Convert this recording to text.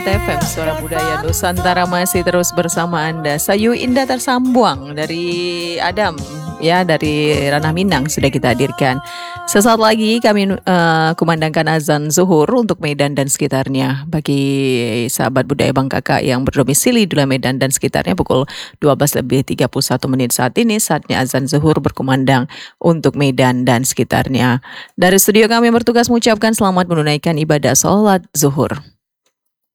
TFM Suara Budaya Nusantara masih terus bersama Anda. Sayu Indah Tersambung dari Adam, ya, dari Ranah Minang sudah kita hadirkan. Sesaat lagi kami kumandangkan azan zuhur untuk Medan dan sekitarnya. Bagi sahabat budaya Bang Kakak yang berdomisili di Medan dan sekitarnya pukul 12:31 saat ini, saatnya azan zuhur berkumandang untuk Medan dan sekitarnya. Dari studio kami bertugas mengucapkan selamat menunaikan ibadah sholat zuhur.